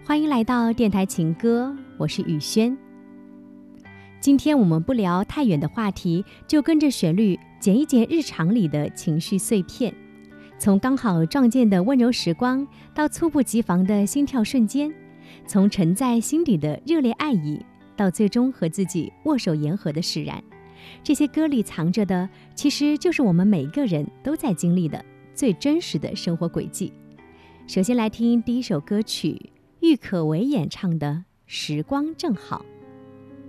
欢迎来到电台情歌，我是雨轩。今天我们不聊太远的话题，就跟着旋律捡一捡日常里的情绪碎片，从刚好撞见的温柔时光，到猝不及防的心跳瞬间，从沉在心底的热烈爱意，到最终和自己握手言和的释然。这些歌里藏着的，其实就是我们每一个人都在经历的最真实的生活轨迹。首先来听第一首歌曲，郁可唯演唱的《时光正好》。